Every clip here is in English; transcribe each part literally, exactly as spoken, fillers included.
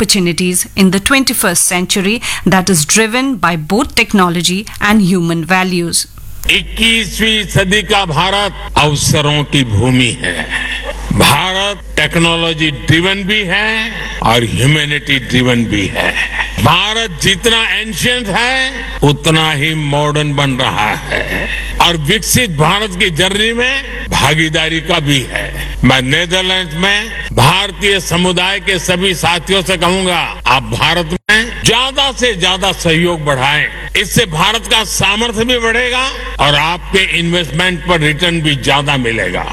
opportunities in the twenty-first century that is driven by both technology and human values. इक्कीसवीं सदी का भारत अवसरों की भूमि है. भारत टेक्नोलॉजी ड्रिवन भी है और ह्यूमैनिटी ड्रिवन भी है. भारत जितना एंशिएंट है उतना ही मॉडर्न बन रहा है और विकसित भारत की जर्नी में भागीदारी का भी है. मैं नेदरलैंड में भारतीय समुदाय के सभी साथियों से कहूंगा, आप भारत में ज्यादा से ज्यादा सहयोग बढ़ाएं. इससे भारत का सामर्थ्य भी बढ़ेगा और आपके इन्वेस्टमेंट पर रिटर्न भी ज्यादा मिलेगा.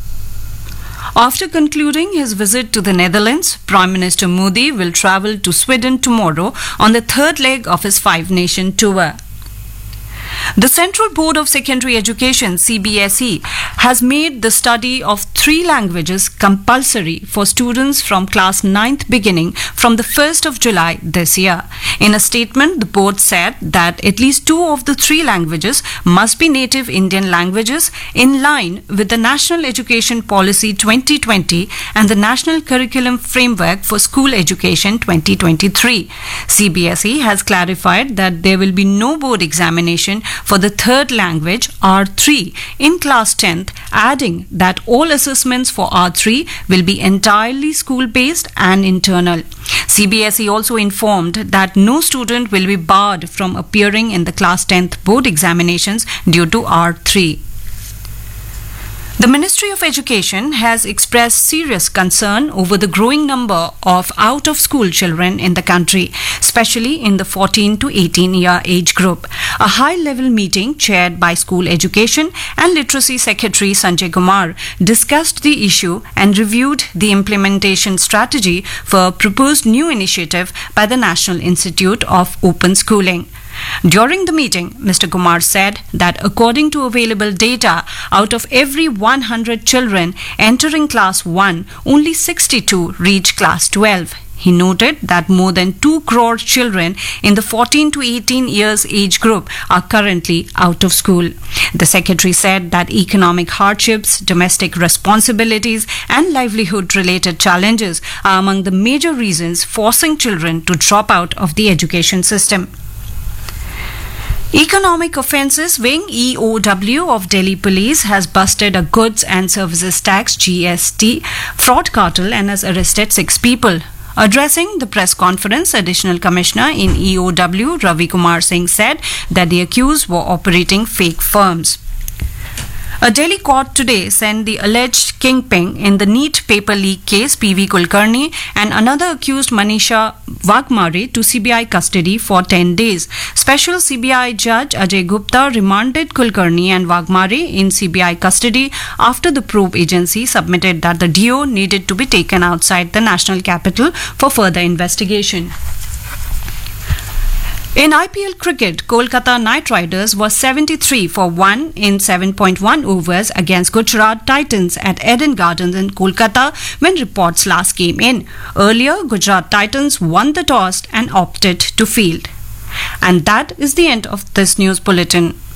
After concluding his visit to the Netherlands, Prime Minister Modi will travel to Sweden tomorrow on the third leg of his five-nation tour. The Central Board of Secondary Education (C B S E) has made the study of three languages compulsory for students from class ninth beginning from the first of July this year. In a statement, the board said that at least two of the three languages must be native Indian languages in line with the National Education Policy twenty twenty and the National Curriculum Framework for School Education twenty twenty-three. C B S E has clarified that there will be no board examination for the third language R three in class tenth, adding that all assessments for R three will be entirely school-based and internal. C B S E also informed that no student will be barred from appearing in the class tenth board examinations due to R three. The Ministry of Education has expressed serious concern over the growing number of out-of-school children in the country, especially in the fourteen to eighteen year age group. A high-level meeting chaired by School Education and Literacy Secretary Sanjay Kumar discussed the issue and reviewed the implementation strategy for a proposed new initiative by the National Institute of Open Schooling. During the meeting, Mister Kumar said that according to available data, out of every one hundred children entering class one, only sixty-two reach class twelve. He noted that more than two crore children in the fourteen to eighteen years age group are currently out of school. The secretary said that economic hardships, domestic responsibilities and livelihood-related challenges are among the major reasons forcing children to drop out of the education system. Economic Offences Wing E O W of Delhi Police has busted a goods and services tax G S T fraud cartel and has arrested six people. Addressing the press conference, Additional Commissioner in E O W Ravi Kumar Singh said that the accused were operating fake firms. A Delhi court today sent the alleged kingpin in the NEET paper leak case P V Kulkarni and another accused Manisha Wagmare to C B I custody for ten days. Special C B I Judge Ajay Gupta remanded Kulkarni and Wagmare in C B I custody after the probe agency submitted that the D O needed to be taken outside the national capital for further investigation. In I P L cricket, Kolkata Knight Riders were seventy-three for one in seven point one overs against Gujarat Titans at Eden Gardens in Kolkata when reports last came in. Earlier, Gujarat Titans won the toss and opted to field. And that is the end of this news bulletin.